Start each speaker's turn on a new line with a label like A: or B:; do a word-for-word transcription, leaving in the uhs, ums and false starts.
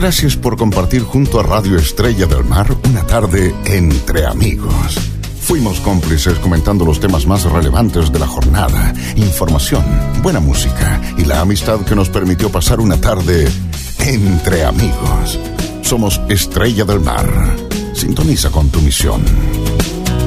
A: Gracias por compartir junto a Radio Estrella del Mar una tarde entre amigos. Fuimos cómplices comentando los temas más relevantes de la jornada, información, buena música y la amistad que nos permitió pasar una tarde entre amigos. Somos Estrella del Mar. Sintoniza con tu misión.